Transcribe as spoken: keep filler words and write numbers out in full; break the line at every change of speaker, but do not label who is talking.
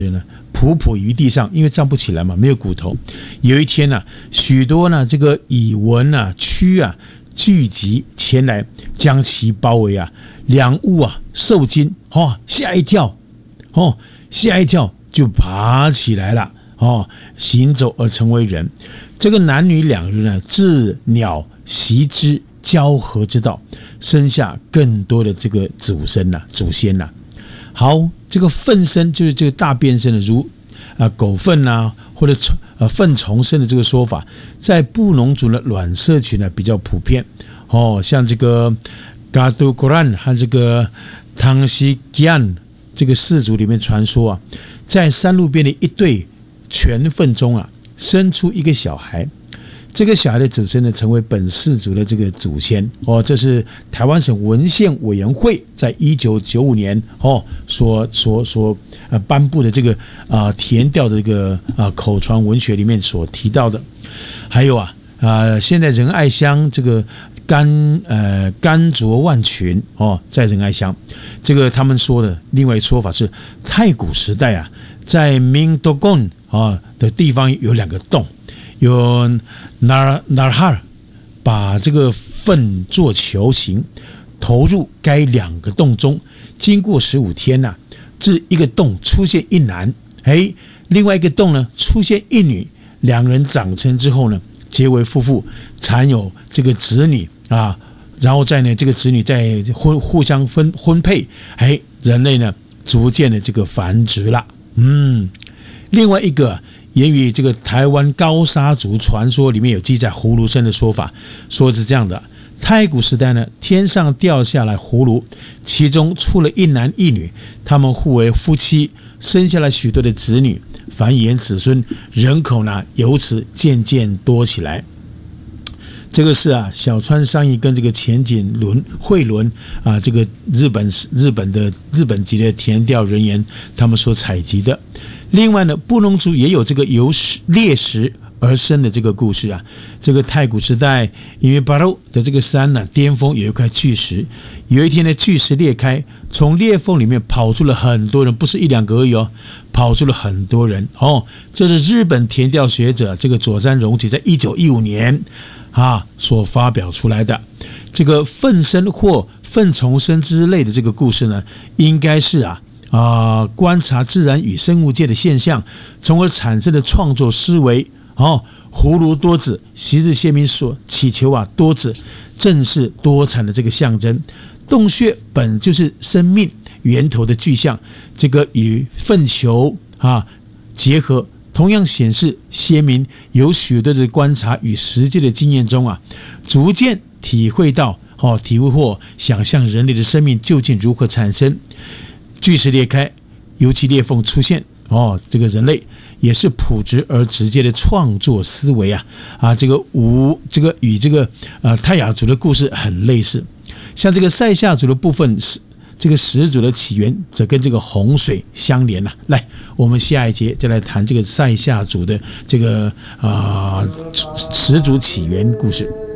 呢匍匐于地上，因为站不起来嘛，没有骨头。有一天呢、啊，许多呢这个蚁蚊啊、蛆啊聚集前来，将其包围啊。两物啊受惊，哦，吓一跳，哦，吓一跳就爬起来了，哦，行走而成为人。这个男女两人呢，自鸟习之交合之道，生下更多的这个祖先呐、啊，祖先呐、啊。好，这个粪生就是这个大便生的，如啊狗粪啊，或者呃粪虫生的这个说法，在布农族的卵社群呢比较普遍。哦，像这个噶都果兰和这个汤西吉安这个氏族里面传说啊，在山路边的一对犬粪中啊，生出一个小孩。这个小孩的子孙呢，成为本氏族的这个祖先哦。这是台湾省文献委员会在一九九五年哦所所所呃颁布的这个啊、呃、田调的这个啊、呃、口传文学里面所提到的。还有啊啊、呃，现在仁爱乡这个甘呃甘卓万群哦，在仁爱乡，这个他们说的另外一说法是，太古时代啊，在明多贡啊的地方有两个洞。有纳纳哈把这个粪做球形，投入该两个洞中，经过十五天呐、啊，至一个洞出现一男，哎，另外一个洞呢出现一女，两人长成之后呢，结为夫妇，产有这个子女啊，然后在呢这个子女在婚互相分婚配，哎，人类呢逐渐的这个繁殖了，嗯，另外一个。也与这个台湾高沙族传说里面有记载葫芦生的说法，说是这样的：太古时代呢，天上掉下来葫芦，其中出了一男一女，他们互为夫妻，生下了许多的子女，繁衍子孙，人口呢由此渐渐多起来。这个是啊，小川商议跟这个前景轮惠伦啊，这个日本日本的日本籍的田调人员他们所采集的。另外呢，布农族也有这个由裂石而生的这个故事啊。这个太古时代，因为巴罗的这个山呢、啊，巅峰有一块巨石，有一天呢，巨石裂开，从裂缝里面跑出了很多人，不是一两个而已哦，跑出了很多人哦。这是日本田调学者这个佐山荣吉在一九一五年。啊，所发表出来的这个粪生或粪虫生之类的这个故事呢，应该是啊啊、呃、观察自然与生物界的现象，从而产生的创作思维。哦，葫芦多子，昔日先民所祈求啊多子，正是多产的这个象征。洞穴本就是生命源头的具象，这个与粪球啊结合。同样显示先民有许多的观察与实际的经验中啊，逐渐体会到哦，体会或想象人类的生命究竟如何产生。巨石裂开，尤其裂缝出现哦，这个人类也是朴直而直接的创作思维啊啊，这个无这个与这个呃泰雅族的故事很类似，像这个塞夏族的部分是。这个始祖的起源则跟这个洪水相连了、啊。来，我们下一节再来谈这个塞夏族的这个啊、呃、始祖起源故事。